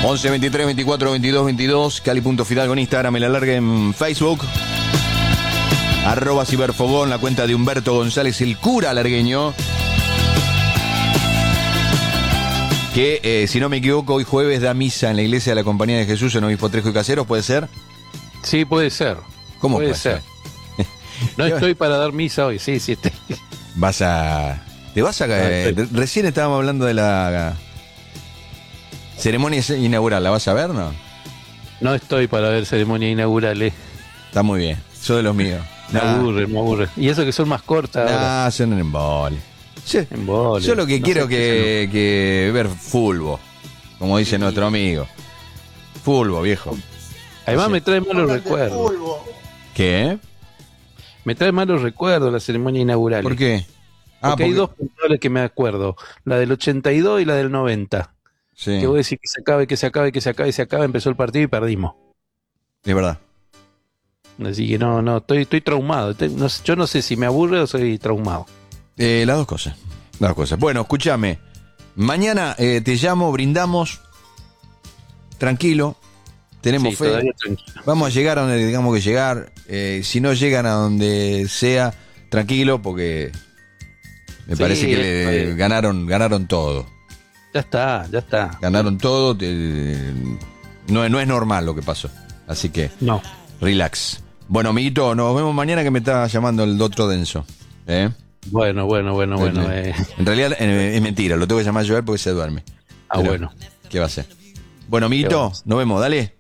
11 23 24 22 22. Cali.Fidalgo en Instagram, el alargue en Facebook. @ciberfogón, la cuenta de Humberto González, el cura alargueño. Que, si no me equivoco, hoy jueves da misa en la iglesia de la Compañía de Jesús en Obispo Trejo y Caseros, ¿puede ser? Sí, puede ser. ¿Cómo puede ser? No estoy para dar misa hoy, sí, estoy. ¿Te vas a caer? Recién estábamos hablando de la ceremonia inaugural, ¿la vas a ver, no? No estoy para ver ceremonias inaugurales. Está muy bien, soy de los míos. Me aburre. Y eso que son más cortas. No, son en embole. Yo lo que quiero que ver fútbol, como dice nuestro amigo. Fútbol, viejo. Además me trae malos recuerdos. ¿Qué? Me trae malos recuerdos la ceremonia inaugural. ¿Por qué? Porque hay dos puntuales que me acuerdo. La del 82 y la del 90. Sí. Que voy a decir que se acabe, empezó el partido y perdimos. Es verdad. Así que no, estoy traumado. Yo no sé si me aburre o soy traumado. Las dos cosas. Bueno, escúchame. Mañana te llamo, brindamos. Tranquilo. Tenemos fe. Vamos a llegar a donde tengamos que llegar. Si no llegan a donde sea, tranquilo, porque me parece que ganaron todo. Ya está. Ganaron todo. No es normal lo que pasó. Así que, no. Relax. Bueno, amiguito, nos vemos mañana, que me está llamando el doctor Denso. Bueno. En realidad es mentira, lo tengo que llamar yo a él porque se duerme. Pero, bueno. ¿Qué va a hacer? Bueno, amiguito, nos vemos, dale.